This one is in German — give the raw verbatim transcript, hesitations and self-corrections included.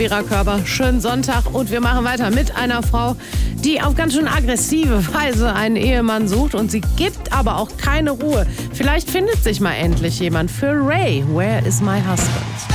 ihrer Körper. Schönen Sonntag und wir machen weiter mit einer Frau, die auf ganz schön aggressive Weise einen Ehemann sucht und sie gibt aber auch keine Ruhe. Vielleicht findet sich mal endlich jemand für Ray. Where is my husband?